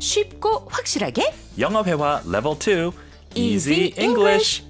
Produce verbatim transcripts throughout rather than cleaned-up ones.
쉽고 확실하게 영어 회화 레벨 투 Easy Easy English.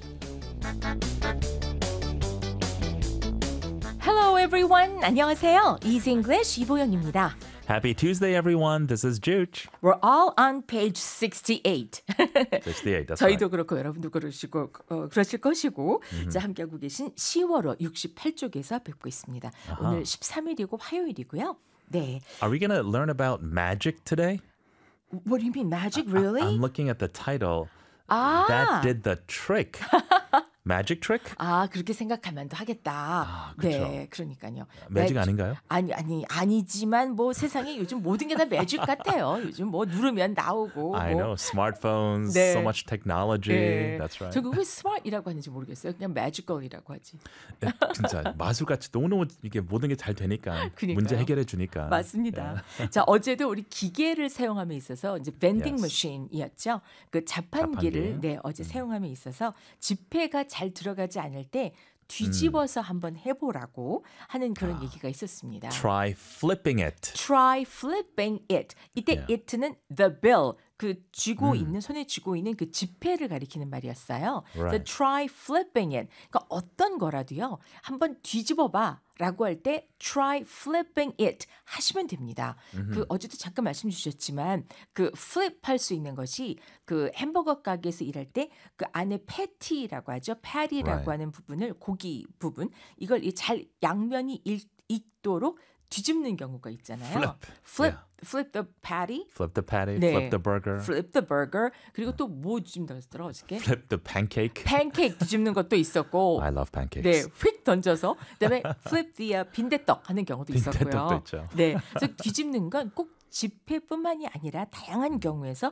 Hello everyone. 안녕하세요. Easy English 이보연입니다. Happy Tuesday, everyone. This is Juch. We're all on page sixty-eight. sixty-eight, that's 저희도 right. 그렇고 여러분도 그러시고 어, 그러실 것이고 자 함께하고 계신 시월호 육십팔 쪽에서 뵙고 있습니다. 오늘 십삼 일이고 화요일이고요. 네. Are we going to learn about magic today? What do you mean magic really? I'm looking at the title. 아. That did the trick. Magic trick? 아, 그렇게 생각하면 더 하겠다. 아, 그쵸. 네, 그러니까요. 매직 아닌가요? 아니, 아니, 아니지만 뭐 세상에 요즘 모든 게 다 매직 같아요. 요즘 뭐 누르면 나오고. I 뭐. know. Smartphones, 네. so much technology. 네. That's right. 저거 왜 smart이라고 하는지 모르겠어요. 그냥 magical이라고 하지. 진짜 마술같이 너무너무 이게 모든 게 잘 되니까 그러니까요. 문제 해결해 주니까. 맞습니다. 자, 어제도 우리 기계를 사용함에 있어서 이제 vending Yes. machine이었죠. 그 자판기를 자판기. 네, 어제 사용함에 있어서 지폐가 잘 들어가지 않을 때 뒤집어서 한번 해보라고 하는 그런 얘기가 있었습니다. Try flipping it. Try flipping it. 이때 Yeah. it는 the bill, 그 쥐고 있는 손에 쥐고 있는 그 지폐를 가리키는 말이었어요. 그래서 Right. try flipping it. 그러니까 어떤 거라도요. 한번 뒤집어봐. 라고 할 때 try flipping it 하시면 됩니다. 그 어제도 잠깐 말씀 주셨지만 그 flip 할 수 있는 것이 그 햄버거 가게에서 일할 때 그 안에 패티라고 하죠. patty라고 Right. 하는 부분을 고기 부분 이걸 이 잘 양면이 익, 익도록 뒤집는 경우가 있잖아요. Flip. flip, Yeah. flip the patty. Flip the patty, 네. flip the burger, flip the burger. 그리고 또 뭐 뒤집는다고 했더라 어저께? flip the pancake. 팬케이크 뒤집는 것도 있었고. I love pancakes. 네, 휙 던져서 그다음에 flip the uh, 빈대떡 하는 경우도 있었고요. 빈대떡도 있죠. 네, 그래서 뒤집는 건 꼭 지폐뿐만이 아니라 다양한 경우에서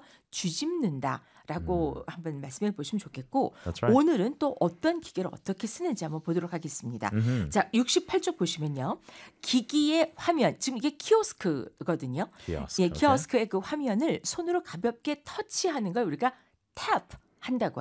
뒤집는다라고 음. 한번 말씀해 보시면 좋겠고 That's right. 오늘은 또 어떤 기계를 어떻게 쓰는지 한번 보도록 하겠습니다. Mm-hmm. 자, 육십팔 쪽 보시면요. 기기의 화면, 지금 이게 키오스크거든요. Kiosk, 예, okay. 키오스크의 그 화면을 손으로 가볍게 터치하는 걸 우리가 탭 한다고